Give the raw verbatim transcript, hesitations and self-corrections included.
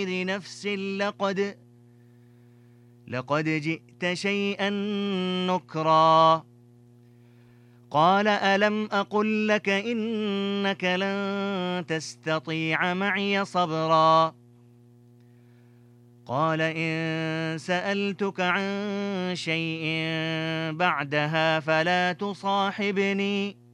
نفس لقد لقد جئت شيئا نكرا. قال ألم أقل لك إنك لن تستطيع معي صبرا. قال إن سألتك عن شيء بعدها فلا تصاحبني